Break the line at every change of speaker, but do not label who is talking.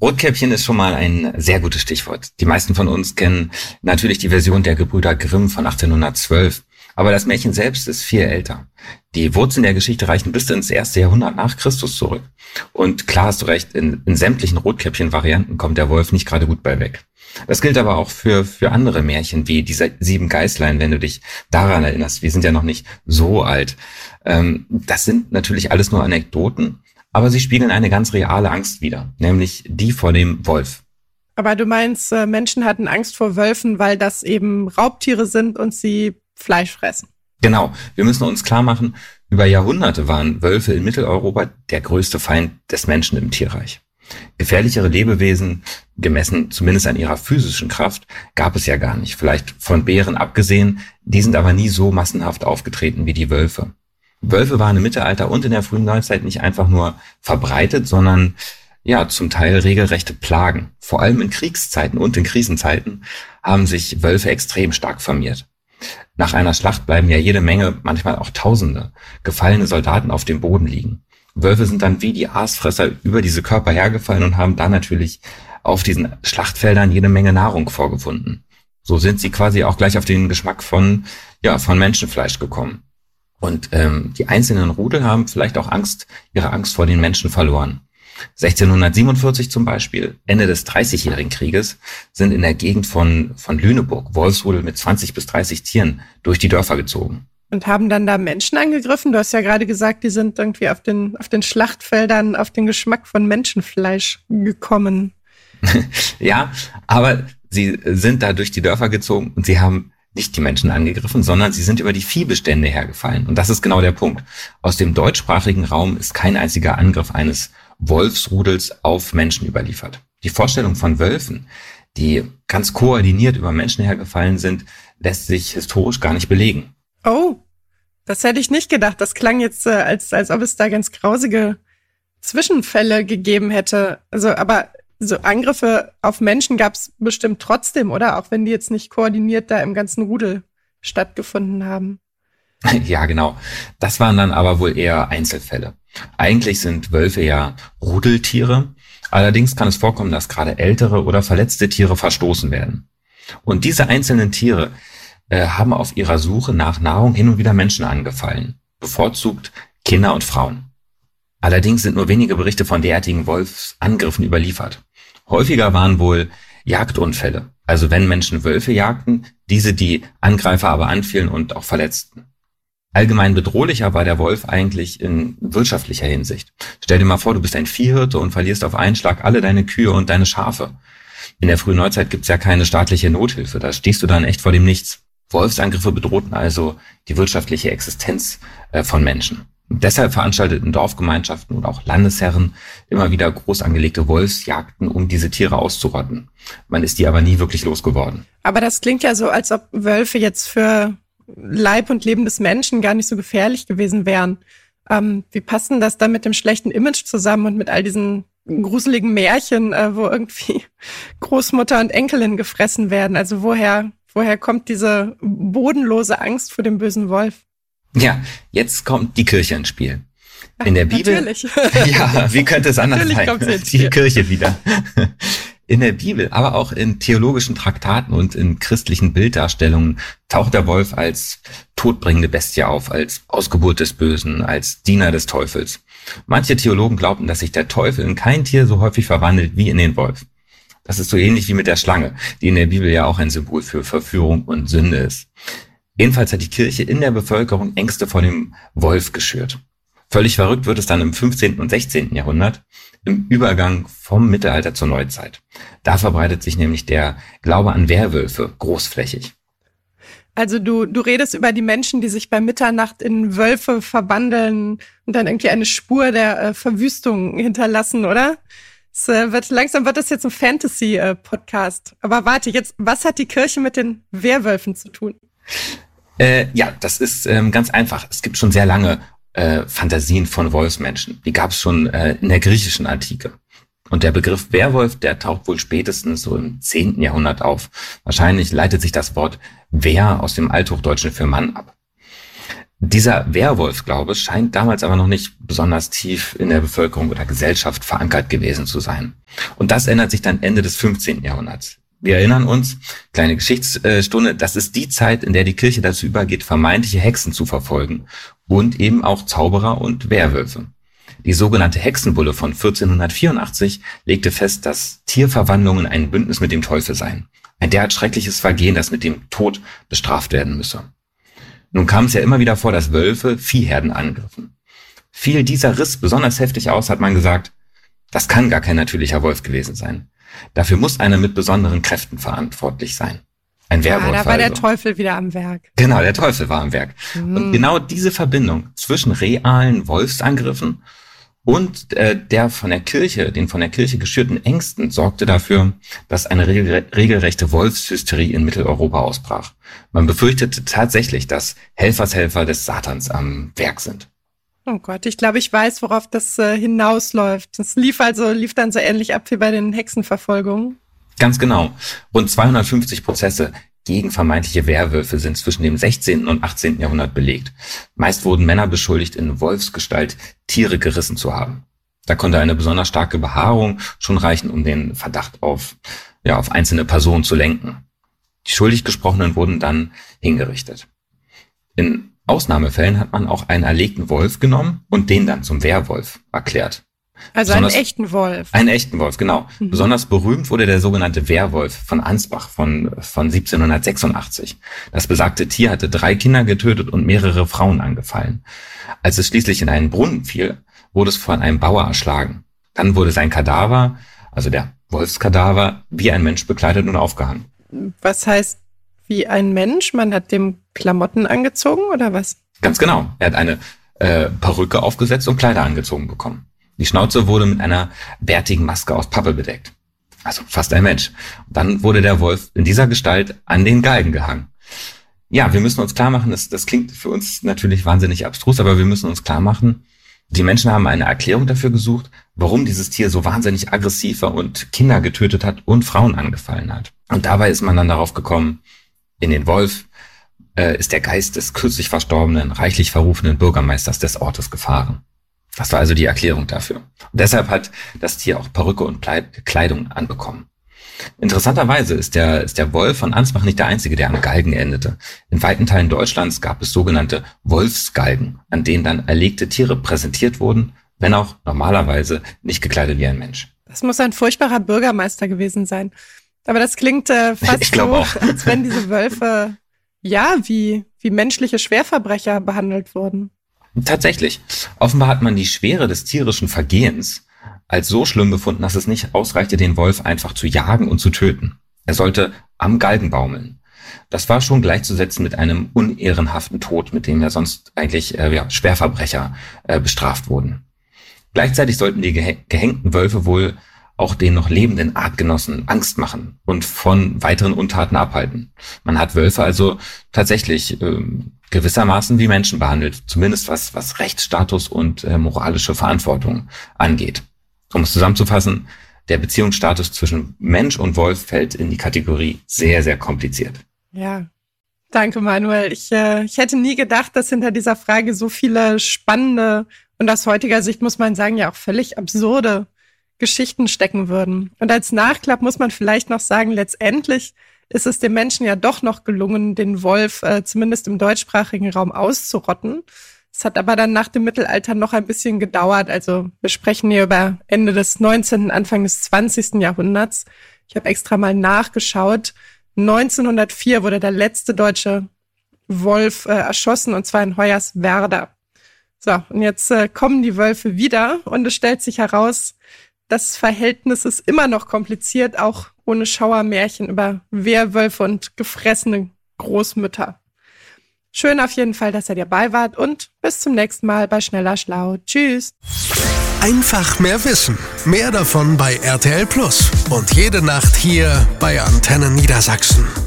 Rotkäppchen ist schon mal ein sehr gutes Stichwort. Die meisten von uns kennen natürlich die Version der Gebrüder Grimm von 1812. Aber das Märchen selbst ist viel älter. Die Wurzeln der Geschichte reichen bis ins 1. Jahrhundert nach Christus zurück. Und klar hast du recht, in sämtlichen Rotkäppchen-Varianten kommt der Wolf nicht gerade gut bei weg. Das gilt aber auch für andere Märchen, wie die 7 Geißlein, wenn du dich daran erinnerst. Wir sind ja noch nicht so alt. Das sind natürlich alles nur Anekdoten, aber sie spiegeln eine ganz reale Angst wider, nämlich die vor dem Wolf.
Aber du meinst, Menschen hatten Angst vor Wölfen, weil das eben Raubtiere sind und sie Fleisch fressen.
Genau. Wir müssen uns klar machen, über Jahrhunderte waren Wölfe in Mitteleuropa der größte Feind des Menschen im Tierreich. Gefährlichere Lebewesen, gemessen zumindest an ihrer physischen Kraft, gab es ja gar nicht. Vielleicht von Bären abgesehen, die sind aber nie so massenhaft aufgetreten wie die Wölfe. Wölfe waren im Mittelalter und in der frühen Neuzeit nicht einfach nur verbreitet, sondern ja, zum Teil regelrechte Plagen. Vor allem in Kriegszeiten und in Krisenzeiten haben sich Wölfe extrem stark vermehrt. Nach einer Schlacht bleiben ja jede Menge, manchmal auch Tausende, gefallene Soldaten auf dem Boden liegen. Wölfe sind dann wie die Aasfresser über diese Körper hergefallen und haben dann natürlich auf diesen Schlachtfeldern jede Menge Nahrung vorgefunden. So sind sie quasi auch gleich auf den Geschmack von Menschenfleisch gekommen. Und die einzelnen Rudel haben vielleicht auch ihre Angst vor den Menschen verloren. 1647 zum Beispiel, Ende des 30-jährigen Krieges, sind in der Gegend von Lüneburg Wolfsrudel mit 20 bis 30 Tieren durch die Dörfer gezogen.
Und haben dann da Menschen angegriffen? Du hast ja gerade gesagt, die sind irgendwie auf den Schlachtfeldern auf den Geschmack von Menschenfleisch gekommen.
Ja, aber sie sind da durch die Dörfer gezogen und sie haben nicht die Menschen angegriffen, sondern sie sind über die Viehbestände hergefallen. Und das ist genau der Punkt. Aus dem deutschsprachigen Raum ist kein einziger Angriff eines Wolfsrudels auf Menschen überliefert. Die Vorstellung von Wölfen, die ganz koordiniert über Menschen hergefallen sind, lässt sich historisch gar nicht belegen.
Oh, das hätte ich nicht gedacht. Das klang jetzt, als ob es da ganz grausige Zwischenfälle gegeben hätte. Also, aber so Angriffe auf Menschen gab es bestimmt trotzdem, oder? Auch wenn die jetzt nicht koordiniert da im ganzen Rudel stattgefunden haben.
Ja, genau. Das waren dann aber wohl eher Einzelfälle. Eigentlich sind Wölfe ja Rudeltiere. Allerdings kann es vorkommen, dass gerade ältere oder verletzte Tiere verstoßen werden. Und diese einzelnen Tiere haben auf ihrer Suche nach Nahrung hin und wieder Menschen angefallen. Bevorzugt Kinder und Frauen. Allerdings sind nur wenige Berichte von derartigen Wolfsangriffen überliefert. Häufiger waren wohl Jagdunfälle. Also wenn Menschen Wölfe jagten, diese die Angreifer aber anfielen und auch verletzten. Allgemein bedrohlicher war der Wolf eigentlich in wirtschaftlicher Hinsicht. Stell dir mal vor, du bist ein Viehhirte und verlierst auf einen Schlag alle deine Kühe und deine Schafe. In der frühen Neuzeit gibt's ja keine staatliche Nothilfe, da stehst du dann echt vor dem Nichts. Wolfsangriffe bedrohten also die wirtschaftliche Existenz von Menschen. Und deshalb veranstalteten Dorfgemeinschaften und auch Landesherren immer wieder groß angelegte Wolfsjagden, um diese Tiere auszurotten. Man ist die aber nie wirklich losgeworden.
Aber das klingt ja so, als ob Wölfe jetzt für Leib und Leben des Menschen gar nicht so gefährlich gewesen wären. Wie passt denn das dann mit dem schlechten Image zusammen und mit all diesen gruseligen Märchen, wo irgendwie Großmutter und Enkelin gefressen werden? Also woher kommt diese bodenlose Angst vor dem bösen Wolf?
Ja, jetzt kommt die Kirche ins Spiel. In der Bibel.
Natürlich.
Ja, wie könnte es anders sein? Die Kirche wieder. In der Bibel, aber auch in theologischen Traktaten und in christlichen Bilddarstellungen taucht der Wolf als todbringende Bestie auf, als Ausgeburt des Bösen, als Diener des Teufels. Manche Theologen glauben, dass sich der Teufel in kein Tier so häufig verwandelt wie in den Wolf. Das ist so ähnlich wie mit der Schlange, die in der Bibel ja auch ein Symbol für Verführung und Sünde ist. Jedenfalls hat die Kirche in der Bevölkerung Ängste vor dem Wolf geschürt. Völlig verrückt wird es dann im 15. und 16. Jahrhundert, im Übergang vom Mittelalter zur Neuzeit. Da verbreitet sich nämlich der Glaube an Werwölfe großflächig.
Also du redest über die Menschen, die sich bei Mitternacht in Wölfe verwandeln und dann irgendwie eine Spur der Verwüstung hinterlassen, oder? Langsam wird das jetzt ein Fantasy-Podcast. Aber warte, jetzt, was hat die Kirche mit den Werwölfen zu tun?
Ja, das ist ganz einfach. Es gibt schon sehr lange Fantasien von Wolfsmenschen. Die gab es schon in der griechischen Antike. Und der Begriff Werwolf, der taucht wohl spätestens so im 10. Jahrhundert auf. Wahrscheinlich leitet sich das Wort Wer aus dem Althochdeutschen für Mann ab. Dieser Werwolf-Glaube scheint damals aber noch nicht besonders tief in der Bevölkerung oder Gesellschaft verankert gewesen zu sein. Und das ändert sich dann Ende des 15. Jahrhunderts. Wir erinnern uns, kleine Geschichtsstunde, das ist die Zeit, in der die Kirche dazu übergeht, vermeintliche Hexen zu verfolgen und eben auch Zauberer und Werwölfe. Die sogenannte Hexenbulle von 1484 legte fest, dass Tierverwandlungen ein Bündnis mit dem Teufel seien. Ein derart schreckliches Vergehen, das mit dem Tod bestraft werden müsse. Nun kam es ja immer wieder vor, dass Wölfe Viehherden angriffen. Fiel dieser Riss besonders heftig aus, hat man gesagt, das kann gar kein natürlicher Wolf gewesen sein. Dafür muss einer mit besonderen Kräften verantwortlich sein. Ein Werwolf.
Da war der Teufel wieder am Werk.
Genau, der Teufel war am Werk. Und genau diese Verbindung zwischen realen Wolfsangriffen und den von der Kirche geschürten Ängsten sorgte dafür, dass eine regelrechte Wolfshysterie in Mitteleuropa ausbrach. Man befürchtete tatsächlich, dass Helfershelfer des Satans am Werk sind.
Oh Gott, ich glaube, ich weiß, worauf das hinausläuft. Das lief dann so ähnlich ab wie bei den Hexenverfolgungen.
Ganz genau. Rund 250 Prozesse gegen vermeintliche Werwölfe sind zwischen dem 16. und 18. Jahrhundert belegt. Meist wurden Männer beschuldigt, in Wolfsgestalt Tiere gerissen zu haben. Da konnte eine besonders starke Behaarung schon reichen, um den Verdacht auf einzelne Personen zu lenken. Die schuldig Gesprochenen wurden dann hingerichtet. In Ausnahmefällen hat man auch einen erlegten Wolf genommen und den dann zum Werwolf erklärt.
Also einen echten Wolf.
Einen echten Wolf, genau. Besonders berühmt wurde der sogenannte Werwolf von Ansbach von 1786. Das besagte Tier hatte 3 Kinder getötet und mehrere Frauen angefallen. Als es schließlich in einen Brunnen fiel, wurde es von einem Bauer erschlagen. Dann wurde sein Kadaver, also der Wolfskadaver, wie ein Mensch bekleidet und aufgehangen.
Was heißt wie ein Mensch? Man hat dem Klamotten angezogen oder was?
Ganz genau. Er hat eine Perücke aufgesetzt und Kleider angezogen bekommen. Die Schnauze wurde mit einer bärtigen Maske aus Pappe bedeckt. Also fast ein Mensch. Und dann wurde der Wolf in dieser Gestalt an den Galgen gehangen. Ja, wir müssen uns klar machen, das klingt für uns natürlich wahnsinnig abstrus, aber wir müssen uns klar machen, die Menschen haben eine Erklärung dafür gesucht, warum dieses Tier so wahnsinnig aggressiv war und Kinder getötet hat und Frauen angefallen hat. Und dabei ist man dann darauf gekommen, in den Wolf ist der Geist des kürzlich verstorbenen, reichlich verrufenen Bürgermeisters des Ortes gefahren. Das war also die Erklärung dafür. Und deshalb hat das Tier auch Perücke und Kleidung anbekommen. Interessanterweise ist der Wolf von Ansbach nicht der einzige, der am Galgen endete. In weiten Teilen Deutschlands gab es sogenannte Wolfsgalgen, an denen dann erlegte Tiere präsentiert wurden, wenn auch normalerweise nicht gekleidet wie ein Mensch.
Das muss ein furchtbarer Bürgermeister gewesen sein. Aber das klingt fast so, als wenn diese Wölfe wie menschliche Schwerverbrecher behandelt wurden.
Tatsächlich. Offenbar hat man die Schwere des tierischen Vergehens als so schlimm befunden, dass es nicht ausreichte, den Wolf einfach zu jagen und zu töten. Er sollte am Galgen baumeln. Das war schon gleichzusetzen mit einem unehrenhaften Tod, mit dem ja sonst eigentlich Schwerverbrecher bestraft wurden. Gleichzeitig sollten die gehängten Wölfe wohl auch den noch lebenden Artgenossen Angst machen und von weiteren Untaten abhalten. Man hat Wölfe also tatsächlich gewissermaßen wie Menschen behandelt, zumindest was Rechtsstatus und moralische Verantwortung angeht. Um es zusammenzufassen, der Beziehungsstatus zwischen Mensch und Wolf fällt in die Kategorie sehr, sehr kompliziert.
Ja, danke Manuel. Ich hätte nie gedacht, dass hinter dieser Frage so viele spannende und aus heutiger Sicht muss man sagen, ja auch völlig absurde Geschichten stecken würden. Und als Nachklapp muss man vielleicht noch sagen, letztendlich ist es dem Menschen ja doch noch gelungen, den Wolf zumindest im deutschsprachigen Raum auszurotten. Es hat aber dann nach dem Mittelalter noch ein bisschen gedauert. Also wir sprechen hier über Ende des 19., Anfang des 20. Jahrhunderts. Ich habe extra mal nachgeschaut. 1904 wurde der letzte deutsche Wolf erschossen, und zwar in Hoyerswerda. So, und jetzt kommen die Wölfe wieder und es stellt sich heraus, das Verhältnis ist immer noch kompliziert, auch ohne Schauermärchen über Werwölfe und gefressene Großmütter. Schön auf jeden Fall, dass ihr dabei wart und bis zum nächsten Mal bei Schneller Schlau. Tschüss.
Einfach mehr Wissen. Mehr davon bei RTL Plus. Und jede Nacht hier bei Antenne Niedersachsen.